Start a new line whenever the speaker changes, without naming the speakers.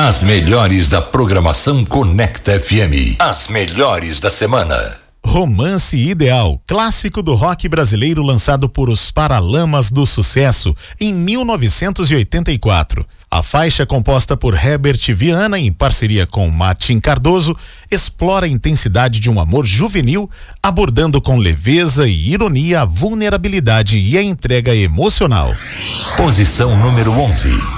As melhores da programação Conecta FM. As melhores da semana.
Romance Ideal, clássico do rock brasileiro lançado por Os Paralamas do Sucesso em 1984. A faixa, composta por Herbert Viana em parceria com Martim Cardoso, explora a intensidade de um amor juvenil, abordando com leveza e ironia a vulnerabilidade e a entrega emocional.
Posição número 11.